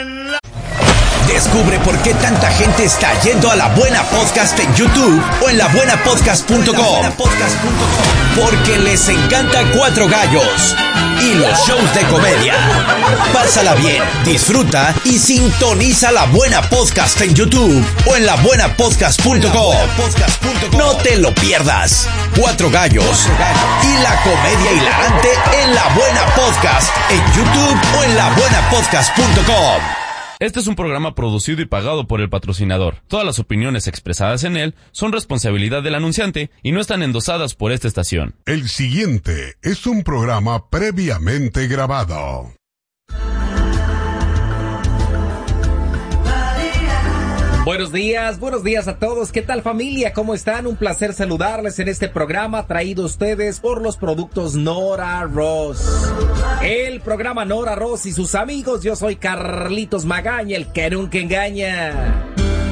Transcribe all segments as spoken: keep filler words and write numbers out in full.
la... Descubre por qué tanta gente está yendo a La Buena Podcast en YouTube o en la buena podcast punto com. Porque les encanta Cuatro Gallos y los shows de comedia. Pásala bien, disfruta y sintoniza La Buena Podcast en YouTube o en la buena podcast punto com. No te lo pierdas. Cuatro Gallos y la comedia hilarante en La Buena Podcast en YouTube o en la buena podcast punto com. Este es un programa producido y pagado por el patrocinador. Todas las opiniones expresadas en él son responsabilidad del anunciante y no están endosadas por esta estación. El siguiente es un programa previamente grabado. Buenos días, buenos días a todos. ¿Qué tal, familia? ¿Cómo están? Un placer saludarles en este programa traído a ustedes por los productos Nora Ross. El programa Nora Ross y sus amigos. Yo soy Carlitos Magaña, el que nunca engaña.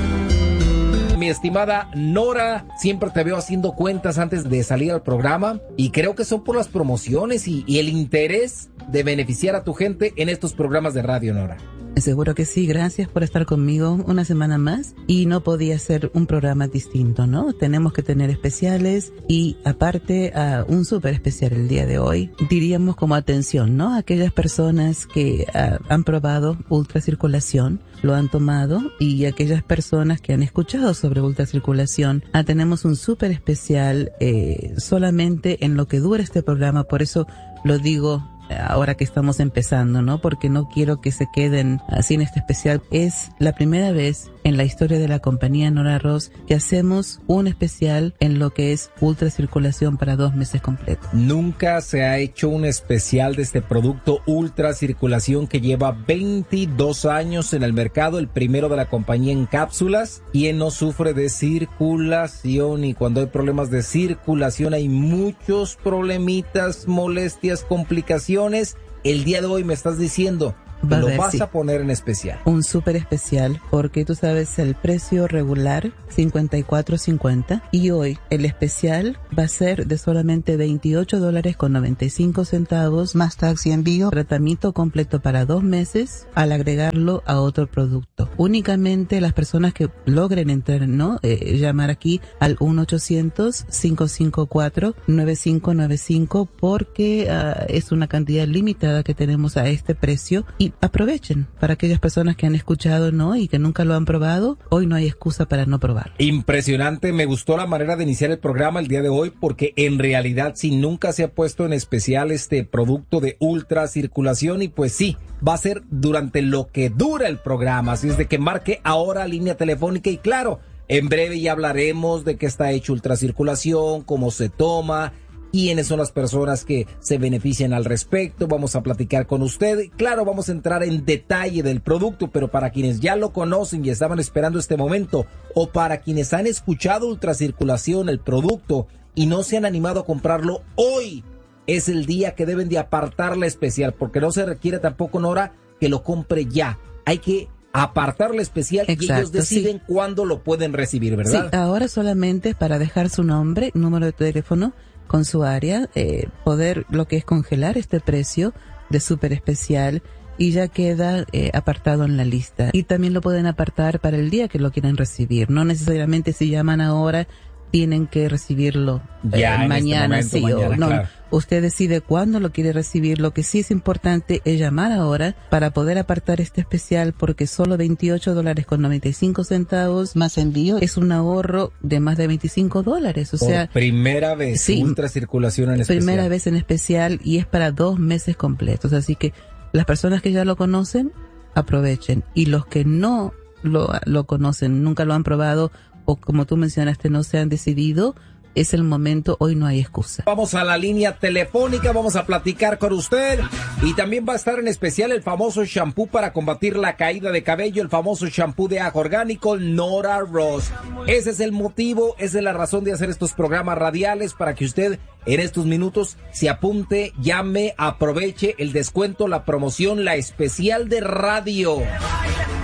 Mi estimada Nora, siempre te veo haciendo cuentas antes de salir al programa y creo que son por las promociones y, y el interés de beneficiar a tu gente en estos programas de radio, Nora. Seguro que sí, gracias por estar conmigo una semana más y no podía ser un programa distinto, ¿no? Tenemos que tener especiales y aparte uh, un súper especial el día de hoy. Diríamos como atención, ¿no? Aquellas personas que uh, han probado ultracirculación, lo han tomado y aquellas personas que han escuchado sobre ultracirculación, uh, tenemos un súper especial eh, solamente en lo que dura este programa, por eso lo digo ahora que estamos empezando, ¿no? Porque no quiero que se queden así en este especial. Es la primera vez en la historia de la compañía Nora Ross que hacemos un especial en lo que es ultracirculación para dos meses completos. Nunca se ha hecho un especial de este producto ultracirculación que lleva veintidós años en el mercado, el primero de la compañía en cápsulas. Quien no sufre de circulación, y cuando hay problemas de circulación hay muchos problemitas, molestias, complicaciones. El día de hoy me estás diciendo Va lo a ver, vas sí. a poner en especial. Un súper especial porque tú sabes el precio regular cincuenta y cuatro cincuenta y hoy el especial va a ser de solamente veintiocho dólares con noventa y cinco centavos más tax y envío. Tratamiento completo para dos meses al agregarlo a otro producto. Únicamente las personas que logren entrar, ¿no? Eh, llamar aquí al uno ochocientos, cinco cinco cuatro, nueve cinco nueve cinco porque uh, es una cantidad limitada que tenemos a este precio y aprovechen para aquellas personas que han escuchado, ¿no? Y que nunca lo han probado. Hoy no hay excusa para no probarlo. Impresionante, me gustó la manera de iniciar el programa el día de hoy porque en realidad si nunca se ha puesto en especial este producto de ultracirculación y pues sí, va a ser durante lo que dura el programa, así es de que marque ahora línea telefónica y claro, en breve ya hablaremos de qué está hecho ultracirculación, cómo se toma, quiénes son las personas que se benefician al respecto, vamos a platicar con usted. Claro, vamos a entrar en detalle del producto, pero para quienes ya lo conocen y estaban esperando este momento, o para quienes han escuchado ultracirculación, el producto, y no se han animado a comprarlo, hoy es el día que deben de apartar la especial, porque no se requiere tampoco, Nora, que lo compre ya. Hay que apartar la especial. Exacto, y ellos deciden sí. cuándo lo pueden recibir, ¿verdad? Sí, ahora solamente para dejar su nombre, número de teléfono, con su área, eh, poder lo que es congelar este precio de súper especial y ya queda eh, apartado en la lista. Y también lo pueden apartar para el día que lo quieran recibir. No necesariamente si llaman ahora tienen que recibirlo eh, ya mañana, este momento, sí mañana, o no. Claro. Usted decide cuándo lo quiere recibir. Lo que sí es importante es llamar ahora para poder apartar este especial porque solo veintiocho dólares con noventa y cinco centavos más envío es un ahorro de más de veinticinco dólares. O Por sea, primera vez, sí, ultracirculación en especial. Primera vez en especial y es para dos meses completos. Así que las personas que ya lo conocen, aprovechen. Y los que no lo, lo conocen, nunca lo han probado o como tú mencionaste, no se han decidido, es el momento, hoy no hay excusa. Vamos a la línea telefónica, vamos a platicar con usted y también va a estar en especial el famoso shampoo para combatir la caída de cabello, el famoso shampoo de ajo orgánico Nora Ross. Ese es el motivo, esa es la razón de hacer estos programas radiales para que usted en estos minutos se apunte, llame, aproveche el descuento, la promoción, la especial de radio.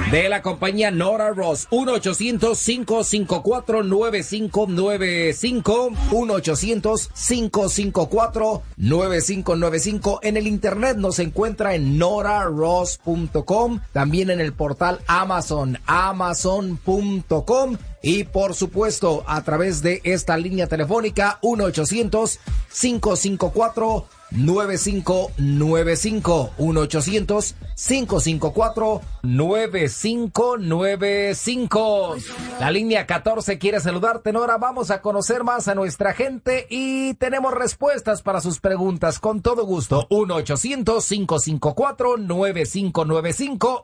de la compañía Nora Ross. uno ochocientos, cinco cinco cuatro, nueve cinco nueve cinco, uno ochocientos, cinco cinco cuatro, nueve cinco nueve cinco. En el internet nos encuentra en nora ross punto com, también en el portal Amazon, amazon punto com, y por supuesto a través de esta línea telefónica uno ochocientos, cinco cinco cuatro, nueve cinco nueve cinco, uno ochocientos, cinco cinco cuatro, nueve cinco nueve cinco. La línea catorce quiere saludarte, Nora. Vamos a conocer más a nuestra gente y tenemos respuestas para sus preguntas con todo gusto. uno ochocientos, cinco cinco cuatro, nueve cinco nueve cinco.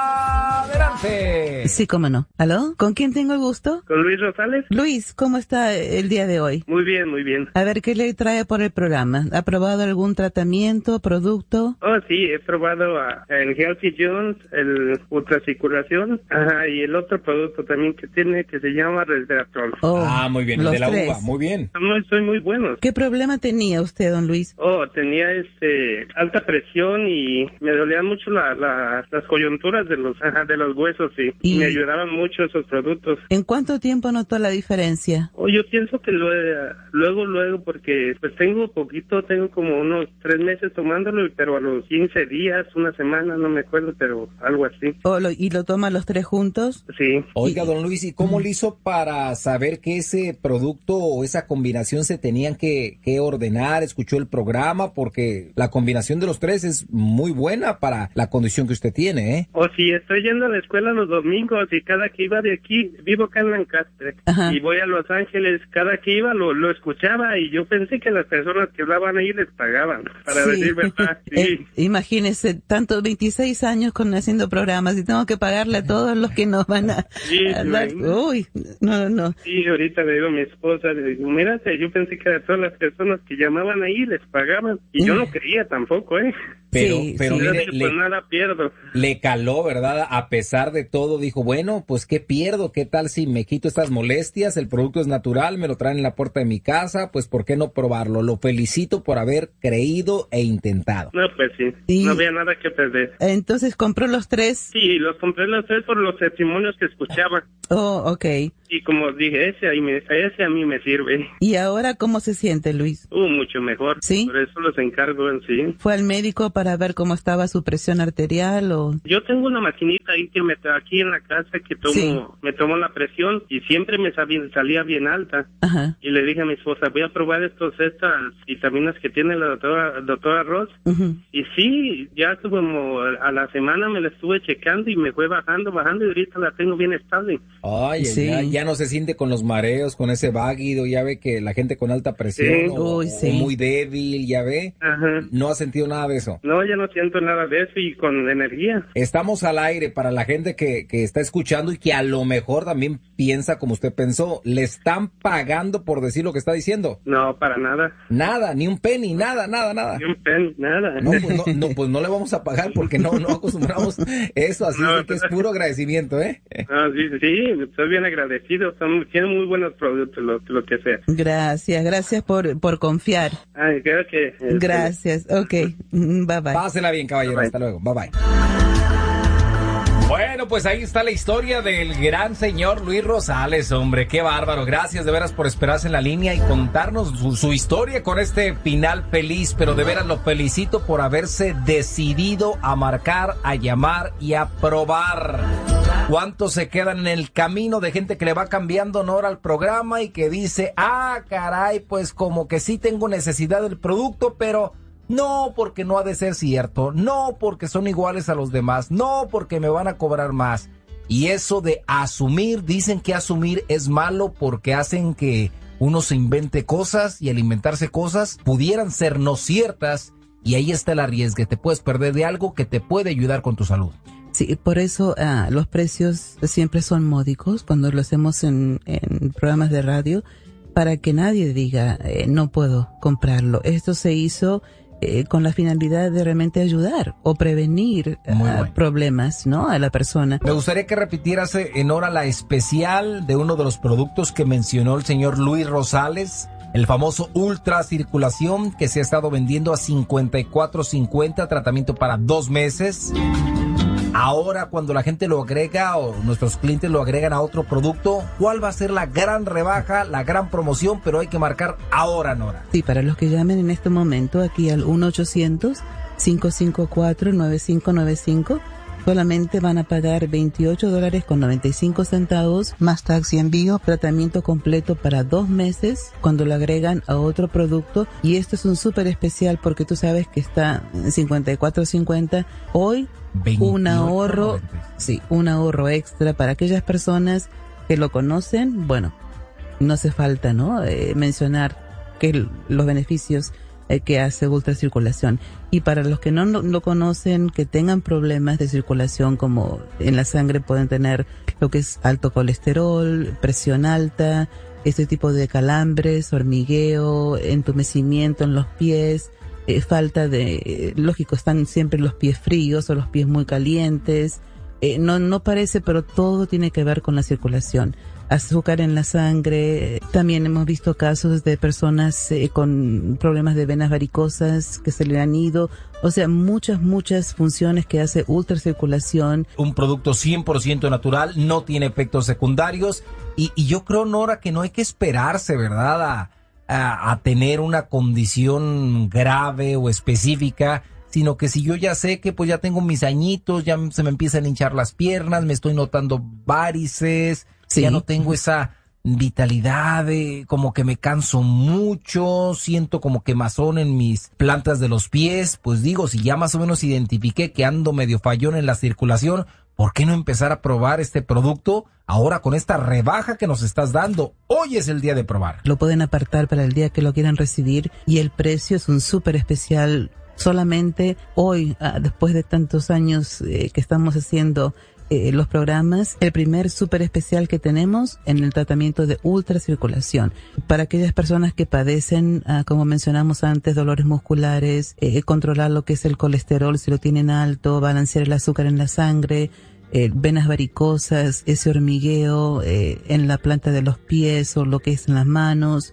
Adelante. Sí, cómo no. ¿Aló? ¿Con quién tengo el gusto? Con Luis Rosales. Luis, ¿cómo está el día de hoy? Muy bien, muy bien. A ver, ¿qué le trae por el programa? ¿Ha probado algún tratamiento, producto? Oh, sí, he probado uh, el Healthy Jones, el ultracirculación, ajá, y el otro producto también que tiene que se llama Resveratrol. Oh, ah, muy bien, el los de la tres. uva, muy bien. No, soy muy bueno. ¿Qué problema tenía usted, don Luis? Oh, tenía este alta presión y me dolían mucho la, la, las coyunturas de los ajá, de los huesos, sí. ¿Y me ayudaban mucho esos productos. ¿En cuánto tiempo notó la diferencia? Oh, yo pienso que luego, luego, luego, porque pues tengo poquito, tengo como unos tres meses tomándolo, pero a los quince días, una semana, no me acuerdo, pero algo así. Oh, lo, ¿y lo toma los tres juntos? Sí. Oiga, don Luis, ¿y cómo le hizo para saber que ese producto o esa combinación se tenían que, que ordenar? ¿Escuchó el programa? Porque la combinación de los tres es muy buena para la condición que usted tiene, ¿eh? O si estoy yendo a la escuela los domingos y cada que iba de aquí, vivo acá en Lancaster, Ajá. y voy a Los Ángeles, cada que iba lo, lo escuchaba y yo pensé que las personas que hablaban ahí les pagaban, para Sí. decir verdad. Sí. Eh, imagínese, tanto veintiséis años con haciendo programas y tengo que pagarle a todos los que nos van a, Sí, a dar. sí. Uy, no, no. Sí, ahorita le digo a mi esposa, le digo, mírate, yo pensé que a todas las personas que llamaban ahí les pagaban, y yo no creía tampoco, ¿eh? Pero, Sí, pero sí. Yo mire, dije, le, pues nada pierdo. le caló, ¿verdad? A pesar de todo, dijo, bueno, pues ¿qué pierdo? ¿Qué tal si me quito estas molestias? El producto es natural, me lo traen en la puerta de mi casa, pues ¿por qué no probarlo? Lo felicito por haber creído e intentado. No, pues sí, Y- no había nada que perder. Entonces compró los tres. Sí, los compré los tres por los testimonios que escuchaba. Oh, ok. Y como dije, ese, ahí me, ese a mí me sirve. ¿Y ahora cómo se siente, Luis? Uh, mucho mejor. ¿Sí? Por eso los encargo en sí. ¿Fue al médico para ver cómo estaba su presión arterial o...? Yo tengo una maquinita ahí que me aquí en la casa que tomo, Sí. me tomo la presión y siempre me salía, salía bien alta. Ajá. Y le dije a mi esposa, voy a probar estos, estas vitaminas que tiene la doctora, doctora Ross. Ujú. Y sí, ya como a la semana me la estuve checando y me fue bajando, bajando y ahorita la tengo bien estable. Ay, Sí. ya, ya no se siente con los mareos, con ese váguido, ya ve que la gente con alta presión Sí. o, Uy, sí. o muy débil, ya ve, Ajá. no ha sentido nada de eso. No, ya no siento nada de eso y con energía. Estamos al aire para la gente que, que está escuchando y que a lo mejor también piensa como usted pensó. ¿Le están pagando por decir lo que está diciendo? No, para nada. Nada, ni un penny, nada, nada, nada. Ni un pen, nada. No, pues no, no, pues no le vamos a pagar porque no, no acostumbramos eso, así No, es que es puro agradecimiento, ¿eh? Ah, sí, sí, estoy bien agradecido. Son, tienen muy buenos productos, lo, lo que sea. Gracias, gracias por, por confiar. Ay, creo que... este, Gracias, ok. Mm, Bye bye. Pásela bien, caballero, Bye. hasta luego, bye bye. Bueno, pues ahí está la historia del gran señor Luis Rosales, hombre, qué bárbaro. Gracias de veras por esperarse en la línea y contarnos su, su historia con este final feliz, pero de veras lo felicito por haberse decidido a marcar, a llamar y a probar. ¿Cuántos se quedan en el camino de gente que le va cambiando honor al programa y que dice, ah, caray, pues como que sí tengo necesidad del producto, pero... no porque no ha de ser cierto, no porque son iguales a los demás, no porque me van a cobrar más. Y eso de asumir, dicen que asumir es malo porque hacen que uno se invente cosas y al inventarse cosas pudieran ser no ciertas y ahí está el arriesgue, te puedes perder de algo que te puede ayudar con tu salud. Sí, por eso ah, los precios siempre son módicos cuando lo hacemos en, en programas de radio para que nadie diga eh, no puedo comprarlo. Esto se hizo eh, con la finalidad de realmente ayudar o prevenir Muy ah, bueno. problemas, ¿no? A la persona. Me gustaría que repitieras en hora la especial de uno de los productos que mencionó el señor Luis Rosales, el famoso Ultra Circulación que se ha estado vendiendo a cincuenta y cuatro cincuenta, tratamiento para dos meses. Ahora, cuando la gente lo agrega o nuestros clientes lo agregan a otro producto, ¿cuál va a ser la gran rebaja, la gran promoción? Pero hay que marcar ahora, Nora. Sí, para los que llamen en este momento aquí al uno ochocientos, cinco cinco cuatro, nueve cinco nueve cinco, solamente van a pagar veintiocho dólares con noventa y cinco centavos, más tax y envío, tratamiento completo para dos meses cuando lo agregan a otro producto. Y esto es un súper especial porque tú sabes que está en cincuenta y cuatro cincuenta. Hoy un ahorro, sí, un ahorro extra para aquellas personas que lo conocen. Bueno, no hace falta, ¿no? Eh, mencionar que los beneficios eh, que hace ultracirculación. Y para los que no lo, lo conocen, que tengan problemas de circulación, como en la sangre pueden tener lo que es alto colesterol, presión alta, este tipo de calambres, hormigueo, entumecimiento en los pies, eh, falta de, eh, lógico, están siempre los pies fríos o los pies muy calientes. Eh, no, no parece, pero todo tiene que ver con la circulación. Azúcar en la sangre. También hemos visto casos de personas eh, con problemas de venas varicosas que se le han ido. O sea, muchas, muchas funciones que hace ultracirculación. Un producto cien por ciento natural, no tiene efectos secundarios. Y, y yo creo, Nora, que no hay que esperarse, ¿verdad?, a, a, a tener una condición grave o específica, sino que si yo ya sé que pues ya tengo mis añitos, ya se me empiezan a hinchar las piernas, me estoy notando varices, sí, ya no tengo esa vitalidad, de, como que me canso mucho, siento como quemazón en mis plantas de los pies, pues digo, si ya más o menos identifiqué que ando medio fallón en la circulación, ¿por qué no empezar a probar este producto ahora con esta rebaja que nos estás dando? Hoy es el día de probar. Lo pueden apartar para el día que lo quieran recibir y el precio es un súper especial. Solamente hoy, ah, después de tantos años eh, que estamos haciendo eh, los programas, el primer súper especial que tenemos en el tratamiento de ultracirculación. Para aquellas personas que padecen, ah, como mencionamos antes, dolores musculares, eh, controlar lo que es el colesterol si lo tienen alto, balancear el azúcar en la sangre, eh, venas varicosas, ese hormigueo eh, en la planta de los pies o lo que es en las manos,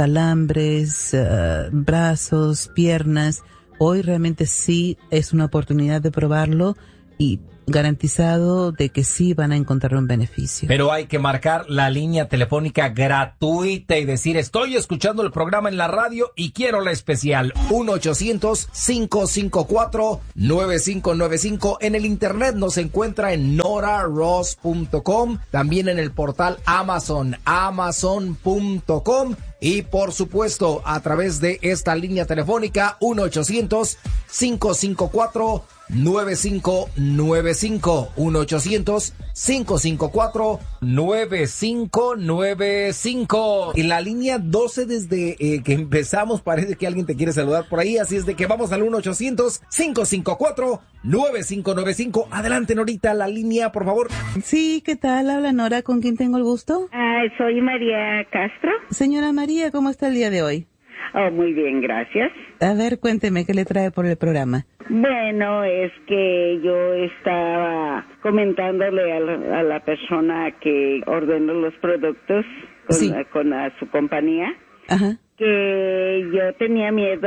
calambres, uh, brazos, piernas. Hoy realmente sí es una oportunidad de probarlo y garantizado de que sí van a encontrar un beneficio. Pero hay que marcar la línea telefónica gratuita y decir, estoy escuchando el programa en la radio y quiero la especial. uno ochocientos, cinco cinco cuatro, nueve cinco nueve cinco. En el internet nos encuentra en nora ross punto com, también en el portal Amazon, amazon punto com. Y por supuesto, a través de esta línea telefónica, uno ochocientos, cinco cinco cuatro, nueve cinco nueve cinco. uno ochocientos, cinco cinco cuatro, nueve cinco nueve cinco. Y la línea doce, desde eh, que empezamos, parece que alguien te quiere saludar por ahí. Así es de que vamos al uno ochocientos, cinco cinco cuatro, nueve cinco nueve cinco. Adelante, Norita, la línea, por favor. Sí, ¿qué tal? Habla Nora, ¿con quién tengo el gusto? Ah, soy María Castro. Señora María, ¿cómo está el día de hoy? Oh, muy bien, gracias. A ver, cuénteme, ¿qué le trae por el programa? Bueno, es que yo estaba comentándole a la, a la persona que ordenó los productos con, sí. con a su compañía. Ajá. Que yo tenía miedo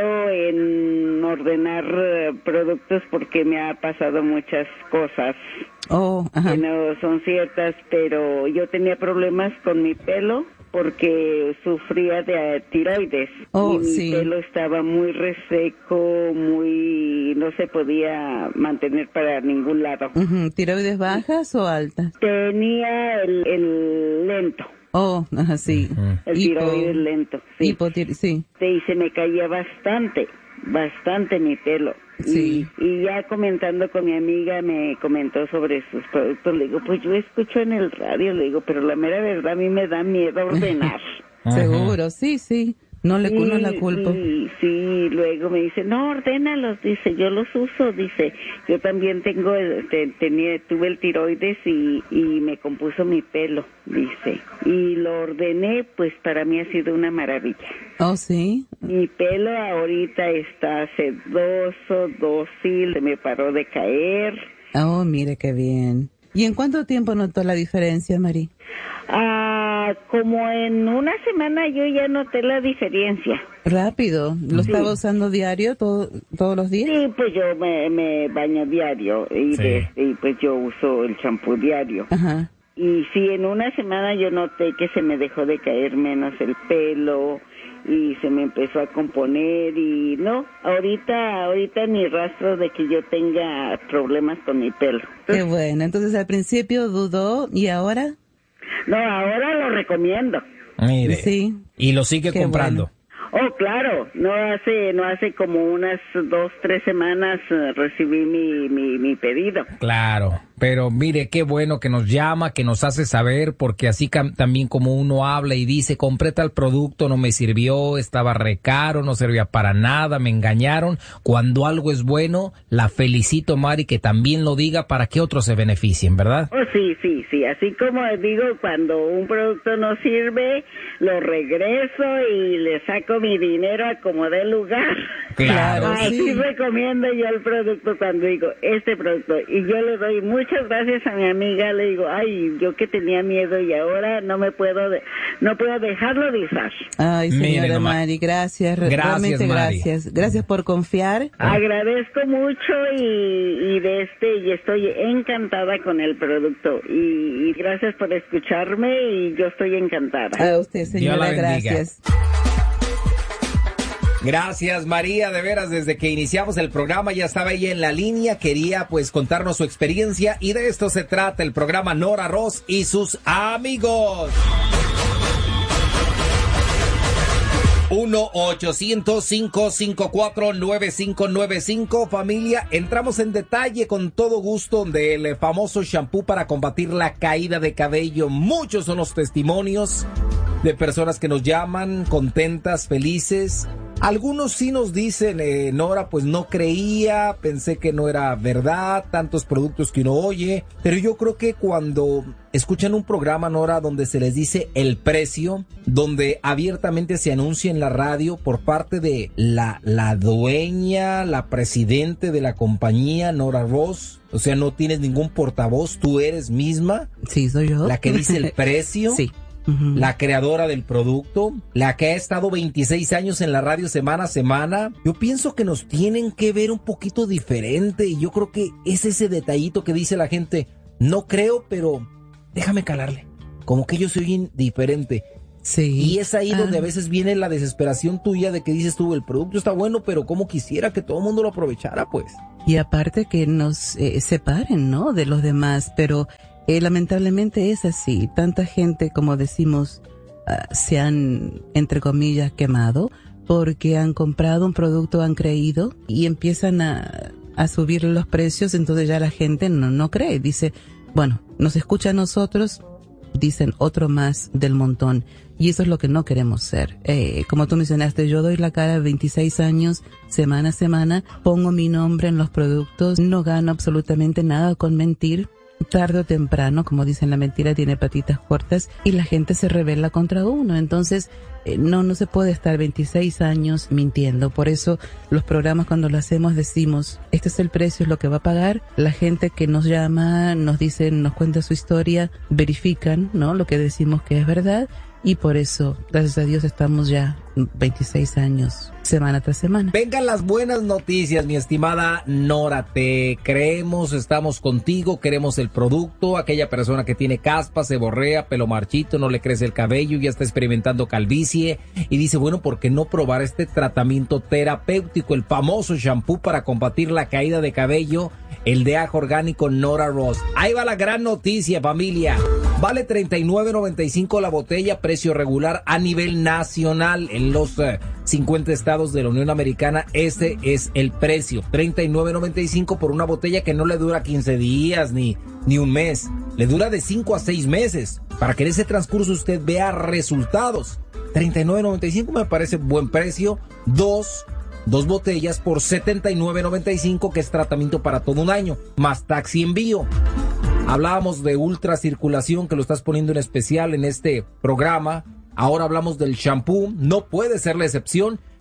en ordenar uh, productos porque me ha pasado muchas cosas oh, ajá. que no son ciertas, pero yo tenía problemas con mi pelo porque sufría de tiroides oh, y mi sí. pelo estaba muy reseco, muy no se podía mantener para ningún lado. Uh-huh. ¿Tiroides bajas o altas? Tenía el, el lento. Oh, ajá, sí. Uh-huh. El Hipo, tiroides lento, sí. Hipotir- sí. Y se me caía bastante, bastante mi pelo. Sí. Y, y ya comentando con mi amiga me comentó sobre sus productos. Le digo, pues yo escucho en el radio, le digo, pero la mera verdad a mí me da miedo ordenar. Seguro, sí, sí. No le no la culpo. Sí, sí, luego me dice, no, ordénalos, dice, yo los uso, dice, yo también tengo, te, tenía, tuve el tiroides y, y me compuso mi pelo, dice, y lo ordené, pues para mí ha sido una maravilla. Oh, sí. Mi pelo ahorita está sedoso, dócil, se me paró de caer. Oh, mire qué bien. ¿Y en cuánto tiempo notó la diferencia, Mari? Ah, Ah, como en una semana yo ya noté la diferencia. Rápido. ¿Lo Sí. estaba usando diario todo, todos los días? Sí, pues yo me, me baño diario y, Sí. de- y pues yo uso el champú diario. Ajá. Y sí, en una semana yo noté que se me dejó de caer menos el pelo y se me empezó a componer y no, ahorita, ahorita ni rastro de que yo tenga problemas con mi pelo. Qué bueno. Entonces al principio dudó y ahora No, ahora lo recomiendo. Mire. sí. Y lo sigue Qué comprando. bueno. Oh, claro, no hace, no hace como unas dos, tres semanas eh, recibí mi, mi, mi pedido. Claro, pero mire qué bueno que nos llama, que nos hace saber, porque así cam- también como uno habla y dice, compré tal producto, no me sirvió, estaba re caro, no servía para nada, me engañaron. Cuando algo es bueno, la felicito, Mari, que también lo diga para que otros se beneficien, ¿verdad? Oh, sí, sí, sí, así como digo, cuando un producto no sirve, lo regreso y le saco mi dinero a como dé lugar. Claro. Así sí. recomiendo yo el producto cuando digo, este producto, y yo le doy muchas gracias a mi amiga, le digo, ay, yo que tenía miedo y ahora no me puedo, de- no puedo dejarlo de usar. Ay, Miren señora nomás. Mari, gracias. re- Gracias, Realmente Mari. gracias. Gracias por confiar. Agradezco mucho y, y de este, y estoy encantada con el producto, y, y gracias por escucharme y yo estoy encantada. A usted, Dios la señora, bendiga. gracias. Gracias, María, de veras, desde que iniciamos el programa ya estaba ella en la línea, quería pues contarnos su experiencia y de esto se trata el programa Nora Ross y sus amigos. uno ochocientos, cinco cinco cuatro, nueve cinco nueve cinco. Familia, entramos en detalle con todo gusto del famoso shampoo para combatir la caída de cabello. Muchos son los testimonios de personas que nos llaman contentas, felices. Algunos sí nos dicen, eh, Nora, pues no creía, pensé que no era verdad, tantos productos que uno oye, pero yo creo que cuando escuchan un programa, Nora, donde se les dice el precio, donde abiertamente se anuncia en la radio por parte de la, la dueña, la presidente de la compañía, Nora Ross, o sea, no tienes ningún portavoz, tú eres misma, Sí, soy yo. la que dice el precio. Sí. Ujú. La creadora del producto, la que ha estado veintiséis años en la radio semana a semana. Yo pienso que nos tienen que ver un poquito diferente y yo creo que es ese detallito que dice la gente, no creo, pero déjame calarle, como que ellos se oyen diferente. Sí. Y es ahí donde Ah. a veces viene la desesperación tuya de que dices tú, el producto está bueno, pero como quisiera que todo el mundo lo aprovechara, pues. Y aparte que nos eh, separen, ¿no? De los demás, pero eh, lamentablemente es así. Tanta gente, como decimos, uh, se han, entre comillas, quemado porque han comprado un producto, han creído y empiezan a, a subir los precios, entonces ya la gente no, no cree. Dice, bueno, nos escucha a nosotros, dicen otro más del montón. Y eso es lo que no queremos ser. Eh, como tú mencionaste, yo doy la cara veintiséis años, semana a semana, pongo mi nombre en los productos, no gano absolutamente nada con mentir. Tarde o temprano, como dicen, la mentira tiene patitas cortas y la gente se rebela contra uno. Entonces, eh, no, no se puede estar veintiséis años mintiendo. Por eso los programas cuando lo hacemos decimos, este es el precio, es lo que va a pagar. La gente que nos llama, nos dice, nos cuenta su historia, verifican, ¿no? Lo que decimos que es verdad. Y por eso, gracias a Dios, estamos ya veintiséis años, semana tras semana. Vengan las buenas noticias, mi estimada Nora, te creemos, estamos contigo, queremos el producto, aquella persona que tiene caspa, se borrea, pelo marchito, no le crece el cabello, ya está experimentando calvicie y dice, bueno, ¿por qué no probar este tratamiento terapéutico, el famoso shampoo para combatir la caída de cabello, el de ajo orgánico Nora Ross? Ahí va la gran noticia, familia. Vale treinta y nueve noventa y cinco la botella, precio regular a nivel nacional en los uh, cincuenta estados de la Unión Americana. Este es el precio, treinta y nueve noventa y cinco por una botella que no le dura quince días ni, ni un mes. Le dura de cinco a seis meses para que en ese transcurso usted vea resultados. treinta y nueve noventa y cinco me parece buen precio. Dos Dos botellas por setenta y nueve noventa y cinco, que es tratamiento para todo un año, más taxi envío. Hablábamos de ultracirculación, que lo estás poniendo en especial en este programa. Ahora hablamos del shampoo, no puede ser la excepción.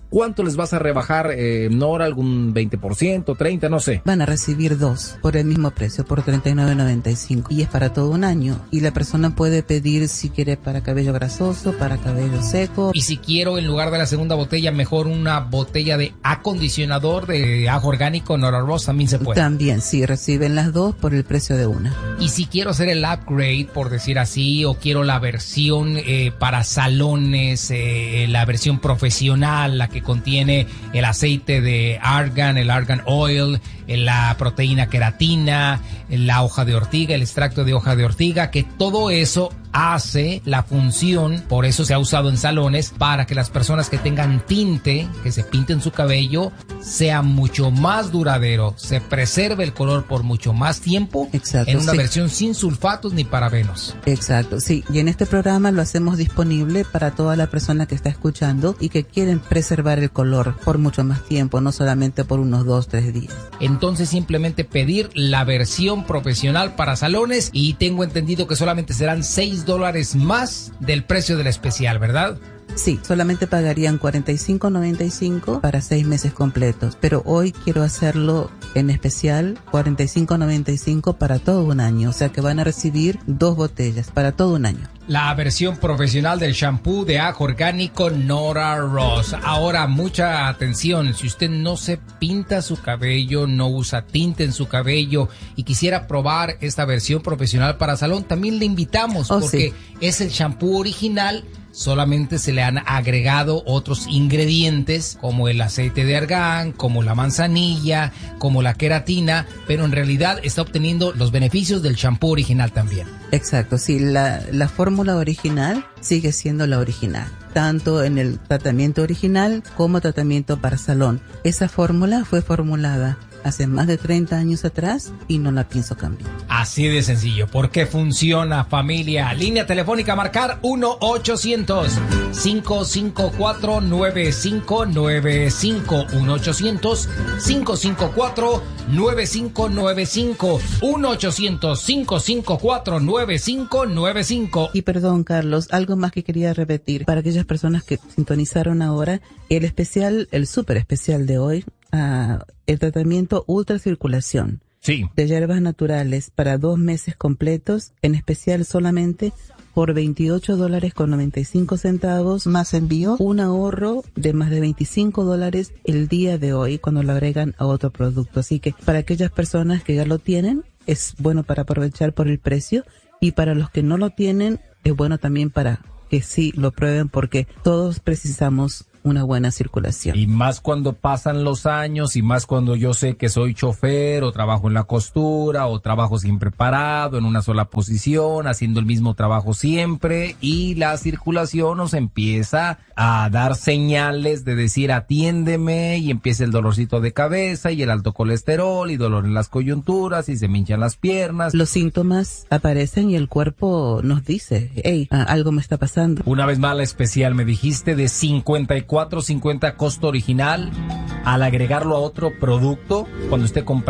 ¿cuánto les vas a rebajar, eh, Nora? ¿Algún veinte por ciento, treinta, no sé? Van a recibir dos por el mismo precio, por treinta y nueve noventa y cinco. Y es para todo un año. Y la persona puede pedir si quiere para cabello grasoso, para cabello seco. Y si quiero, en lugar de la segunda botella, mejor una botella de acondicionador de ajo orgánico Nora Ross, también se puede. También, sí, reciben las dos por el precio de una. Y si quiero hacer el upgrade, por decir así, o quiero la versión eh, para salones, eh, la versión profesional, la que contiene el aceite de argan, el argan oil, la proteína queratina, la hoja de ortiga, el extracto de hoja de ortiga, que todo eso hace la función, por eso se ha usado en salones, para que las personas que tengan tinte, que se pinten su cabello, sea mucho más duradero, se preserve el color por mucho más tiempo. Exacto, en una sí. versión sin sulfatos ni parabenos. Exacto, sí, y en este programa lo hacemos disponible para toda la persona que está escuchando y que quieren preservar el color por mucho más tiempo, no solamente por unos dos, tres días. Entonces simplemente pedir la versión profesional para salones y tengo entendido que solamente serán seis dólares más del precio del especial, ¿verdad? Sí, solamente pagarían cuarenta y cinco noventa y cinco para seis meses completos, pero hoy quiero hacerlo en especial cuarenta y cinco noventa y cinco para todo un año, o sea que van a recibir dos botellas para todo un año. La versión profesional del shampoo de ajo orgánico Nora Ross. Ahora, mucha atención, si usted no se pinta su cabello, no usa tinte en su cabello y quisiera probar esta versión profesional para salón, también le invitamos oh, porque sí. es el shampoo original. Solamente se le han agregado otros ingredientes como el aceite de argán, como la manzanilla, como la queratina, pero en realidad está obteniendo los beneficios del shampoo original también. Exacto, sí, la, la fórmula original sigue siendo la original, tanto en el tratamiento original como tratamiento para salón. Esa fórmula fue formulada hace más de treinta años atrás y no la pienso cambiar. Así de sencillo, porque funciona, familia. Línea telefónica a marcar uno ochocientos cinco cinco cuatro nueve cinco nueve cinco, uno ochocientos cinco cinco cuatro nueve cinco nueve cinco, uno ochocientos cinco cinco cuatro nueve cinco nueve cinco. Y perdón, Carlos, algo más que quería repetir para aquellas personas que sintonizaron ahora, el especial, el súper especial de hoy, uh, el tratamiento ultracirculación. Sí. De hierbas naturales para dos meses completos, en especial solamente por veintiocho dólares con noventa y cinco centavos más envío, un ahorro de más de veinticinco dólares el día de hoy cuando lo agregan a otro producto. Así que para aquellas personas que ya lo tienen, es bueno para aprovechar por el precio, y para los que no lo tienen, es bueno también para que sí lo prueben, porque todos precisamos una buena circulación. Y más cuando pasan los años, y más cuando yo sé que soy chofer, o trabajo en la costura, o trabajo siempre parado, en una sola posición, haciendo el mismo trabajo siempre, y la circulación nos empieza a dar señales de decir atiéndeme, y empieza el dolorcito de cabeza, y el alto colesterol, y dolor en las coyunturas, y se me hinchan las piernas. Los síntomas aparecen y el cuerpo nos dice, hey, algo me está pasando. Una vez más la especial, me dijiste de cincuenta y cuatro cincuenta costo original, al agregarlo a otro producto, cuando usted compra